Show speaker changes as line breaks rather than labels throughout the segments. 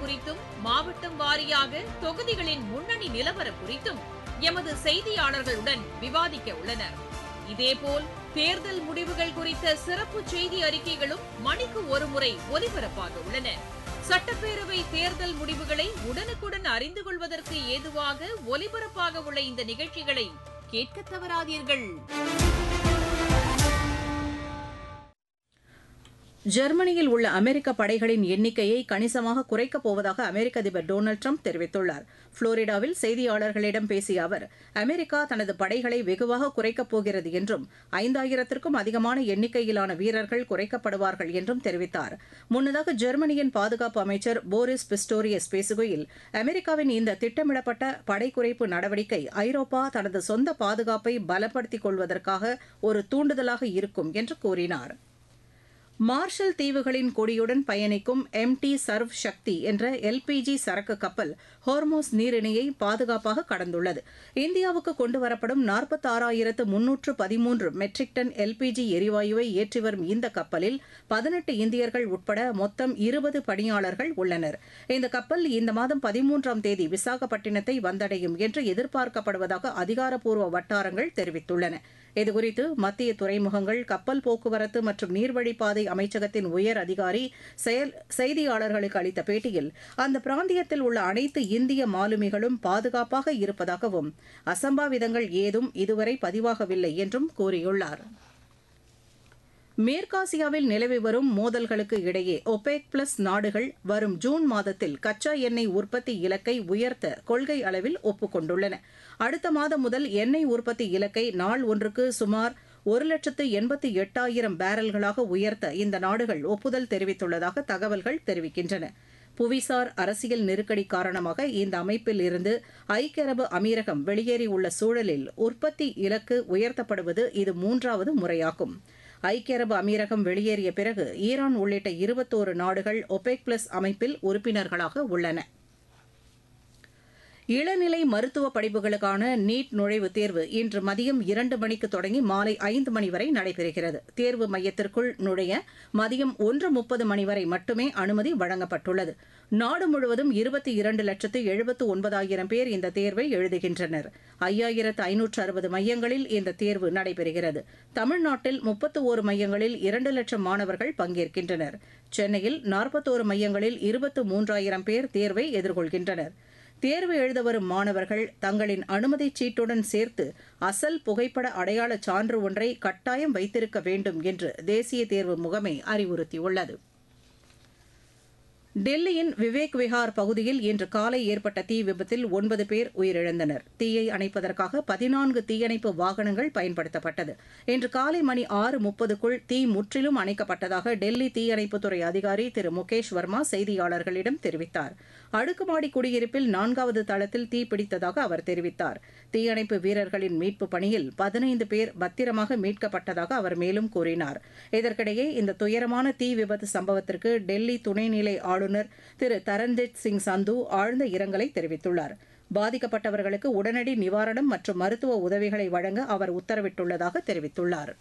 குறித்தும் மாவட்டம் வாரியாக தொகுதிகளின் முன்னணி நிலவரம் குறித்தும் எமது செய்தியாளர்களுடன் விவாதிக்க உள்ளனர். இதேபோல் தேர்தல் முடிவுகள் குறித்த சிறப்பு செய்தி அறிக்கைகளும் மணிக்கு ஒருமுறை ஒலிபரப்பாக உள்ளன. சட்டப்பேரவை தேர்தல் முடிவுகளை உடனுக்குடன் அறிந்து கொள்வதற்கு ஏதுவாக ஒலிபரப்பாக உள்ள இந்த நிகழ்ச்சிகளை கேட்க தவறாதீர்கள்.
ஜெர்மனியில் உள்ள அமெரிக்க படைகளின் எண்ணிக்கையை கணிசமாக குறைக்கப் போவதாக அமெரிக்க அதிபர் டொனால்டு ட்ரம்ப் தெரிவித்துள்ளார். புளோரிடாவில் செய்தியாளர்களிடம் பேசிய அவர், அமெரிக்கா தனது படைகளை வெகுவாக குறைக்கப் போகிறது என்றும் 5000த்திற்கும் அதிகமான எண்ணிக்கையிலான வீரர்கள் குறைக்கப்படுவார்கள் என்றும் தெரிவித்தார். முன்னதாக ஜெர்மனியின் பாதுகாப்பு அமைச்சர் போரிஸ் பிஸ்டோரியஸ் பேசுகையில், அமெரிக்காவின் இந்த திட்டமிடப்பட்ட படை குறைப்பு நடவடிக்கை ஐரோப்பா தனது சொந்த பாதுகாப்பை பலப்படுத்திக் கொள்வதற்காக ஒரு தூண்டுதலாக இருக்கும் என்று கூறினார். மார்ஷல் தீவுகளின் கொடியுடன் பயணிக்கும் MT சர்வ் சக்தி என்ற LPG சரக்கு கப்பல் ஹோர்மோஸ் நீரிணையை பாதுகாப்பாக கடந்துள்ளது. இந்தியாவுக்கு கொண்டுவரப்படும் 46,313 மெட்ரிக் டன் LPG எரிவாயுவை ஏற்றி வரும் இந்த கப்பலில் 18 இந்தியர்கள் உட்பட மொத்தம் 20 பணியாளர்கள் உள்ளனர். இந்த கப்பல் இந்த மாதம் 13ஆம் தேதி விசாகப்பட்டினத்தை வந்தடையும் என்று எதிர்பார்க்கப்படுவதாக அதிகாரப்பூர்வ வட்டாரங்கள் தெரிவித்துள்ளன. இதுகுறித்து மத்திய துறைமுகங்கள், கப்பல் போக்குவரத்து மற்றும் நீர்வழிப்பாதை அமைச்சகத்தின் உயர் அதிகாரி செய்தியாளர்களுக்கு அளித்த பேட்டியில், அந்த பிராந்தியத்தில் உள்ள அனைத்து இந்திய மாலுமிகளும் பாதுகாப்பாக இருப்பதாகவும் அசம்பாவிதங்கள் ஏதும் இதுவரை பதிவாகவில்லை என்றும் கூறியுள்ளார். மேற்காசியாவில் நிலவி வரும் மோதல்களுக்கு இடையே ஒபேக் பிளஸ் நாடுகள் வரும் ஜூன் மாதத்தில் கச்சா எண்ணெய் உற்பத்தி இலக்கை உயர்த்த கொள்கை அளவில் ஒப்புக் கொண்டுள்ளன. அடுத்த மாதம் முதல் எண்ணெய் உற்பத்தி இலக்கை நாள் ஒன்றுக்கு சுமார் 1,88,000 பேரல்களாக உயர்த்த இந்த நாடுகள் ஒப்புதல் தெரிவித்துள்ளதாக தகவல்கள் தெரிவிக்கின்றன. புவிசார் அரசியல் நெருக்கடி காரணமாக இந்த அமைப்பில் இருந்து ஐக்கிய அரபு அமீரகம் வெளியேறியுள்ள சூழலில் உற்பத்தி இலக்கு உயர்த்தப்படுவது இது 3வது முறையாகும். ஐக்கிய அரபு அமீரகம் வெளியேறிய பிறகு ஈரான் உள்ளிட்ட 21 நாடுகள் ஒபேக் பிளஸ் அமைப்பில் உறுப்பினர்களாக உள்ளன. இளநிலை மருத்துவ படிப்புகளுக்கான நீட் நுழைவுத் தேர்வு இன்று மதியம் 2 மணிக்கு தொடங்கி மாலை 5 மணி வரை நடைபெறுகிறது. தேர்வு மையத்திற்குள் நுழைய மதியம் 1:30 மணி வரை மட்டுமே அனுமதி வழங்கப்பட்டுள்ளது. நாடு முழுவதும் 22,79,000 பேர் இந்த தேர்வை எழுதுகின்றனர். 5,560 மையங்களில் இந்த தேர்வு நடைபெறுகிறது. தமிழ்நாட்டில் 31 மையங்களில் 2 லட்சம் மாணவர்கள் பங்கேற்கின்றனர். சென்னையில் 41 மையங்களில் 23,000 பேர் தேர்வை எதிர்கொள்கின்றனர். தேர்வு எழுத வரும் மாணவர்கள் தங்களின் அனுமதிச் சீட்டுடன் சேர்த்து அசல் புகைப்பட அடையாள சான்று ஒன்றை கட்டாயம் வைத்திருக்க வேண்டும் என்று தேசிய தேர்வு முகமை அறிவுறுத்தியுள்ளது. டெல்லியின் விவேக் விஹார் பகுதியில் இன்று காலை ஏற்பட்ட தீ விபத்தில் 9 பேர் உயிரிழந்தனர். தீயை அணைப்பதற்காக 14 தீயணைப்பு வாகனங்கள் பயன்படுத்தப்பட்டது. இன்று காலை மணி 6:30க்குள் தீ முற்றிலும் அணைக்கப்பட்டதாக டெல்லி தீயணைப்புத்துறை அதிகாரி திரு முகேஷ் வர்மா செய்தியாளர்களிடம் தெரிவித்தார். அடுக்குமாடி குடியிருப்பில் 4வது தளத்தில் தீ பிடித்ததாக அவர் தெரிவித்தார். தீயணைப்பு வீரர்களின் மீட்புப் பணியில் 15 பேர் பத்திரமாக மீட்கப்பட்டதாக அவர் மேலும் கூறினார். இதற்கிடையே இந்த துயரமான தீ விபத்து சம்பவத்திற்கு டெல்லி துணைநிலை ஆளுநர் திரு தரன்ஜித் சிங் சந்து ஆழ்ந்த இரங்கலை தெரிவித்துள்ளார். பாதிக்கப்பட்டவர்களுக்கு உடனடி நிவாரணம் மற்றும் மருத்துவ உதவிகளை வழங்க அவர் உத்தரவிட்டுள்ளதாக தெரிவித்துள்ளார்.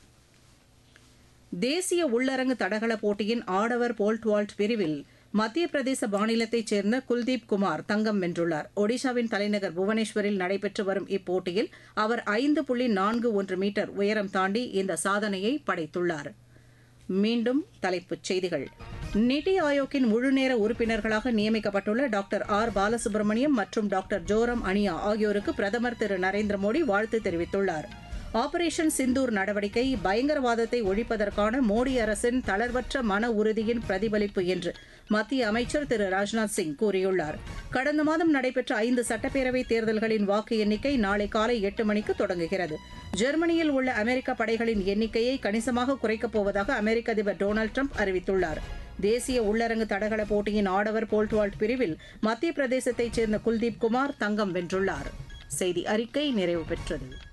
தேசிய உள்ளரங்கு தடகள போட்டியின் ஆடவர் போல்ட் வால்ட் பிரிவில் மத்திய பிரதேச மாநிலத்தைச் சேர்ந்த குல்தீப் குமார் தங்கம் வென்றுள்ளார். ஒடிஷாவின் தலைநகர் புவனேஸ்வரில் நடைபெற்று வரும் இப்போட்டியில் அவர் 5.41 மீட்டர் உயரம் தாண்டி இந்த சாதனையை படைத்துள்ளார். மீண்டும் தலைப்புச் செய்திகள். நிதி ஆயோக்கின் முழுநேர உறுப்பினர்களாக நியமிக்கப்பட்டுள்ள டாக்டர் ஆர் பாலசுப்ரமணியம் மற்றும் டாக்டர் ஜோரம் அனியா ஆகியோருக்கு பிரதமர் திரு நரேந்திர மோடி வாழ்த்து தெரிவித்துள்ளார். ஆபரேஷன் சிந்தூர் நடவடிக்கை பயங்கரவாதத்தை ஒழிப்பதற்கான மோடி அரசின் தளர்வற்ற மன உறுதியின் பிரதிபலிப்பு என்று மத்திய அமைச்சர் திரு ராஜ்நாத் சிங் கூறியுள்ளார். கடந்த மாதம் நடைபெற்ற 5 சட்டப்பேரவைத் தேர்தல்களின் வாக்கு எண்ணிக்கை நாளை காலை 8 மணிக்கு தொடங்குகிறது. ஜெர்மனியில் உள்ள அமெரிக்க படைகளின் எண்ணிக்கையை கணிசமாக குறைக்கப் போவதாக அமெரிக்க அதிபர் டொனால்டு ட்ரம்ப் அறிவித்துள்ளார். தேசிய உள்ளரங்கு தடகள போட்டியின் ஆடவர் போல்ட் வால்ட் பிரிவில் மத்திய பிரதேசத்தைச் சேர்ந்த குல்தீப் குமார் தங்கம் வென்றுள்ளார். செய்தி அறிக்கை நிறைவு பெற்றது.